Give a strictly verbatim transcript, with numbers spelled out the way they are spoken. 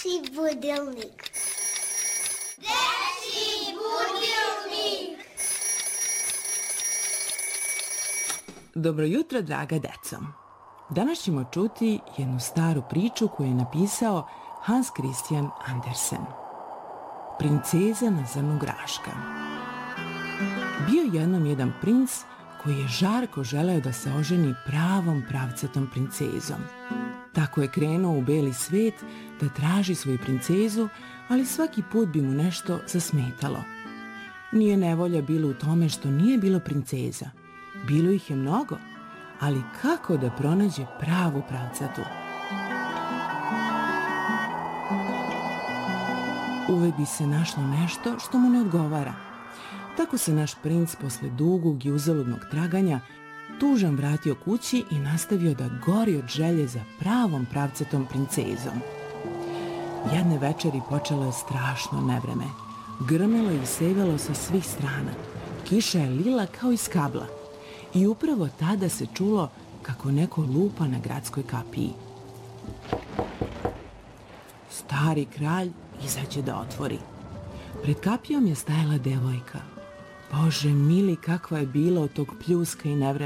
Dečji budilnik. Dečji budilnik. Dobro jutro, draga deco. Danas ćemo čuti jednu staru priču koju je napisao Hans Christian Andersen. Princeza na zrnu graška. Bio jednom jedan princ koji je žarko želeo da se oženi pravom pravcatom princezom. Tako je krenuo u beli svet da traži svoju princezu, ali svaki put bi mu nešto zasmetalo. Nije nevolja bilo u tome što nije bilo princeza. Bilo ih je mnogo, ali kako da pronađe pravu pravcatu? Uvek bi se našlo nešto što mu ne odgovara. Tako se naš princ posle dugog i uzaludnog traganja tužan vratio kući i nastavio da gori od želje za pravom pravcatom princezom. Jedne večeri počelo je strašno nevreme. Grmelo i sevalo sa svih strana. Kiša je lila kao iz kabla. I upravo tada se čulo kako neko lupa na gradskoj kapiji. Stari kralj izađe da otvori. Pred kapijom je stajala devojka. Bože mili, kakva je bila od tog pljuska i nevremena.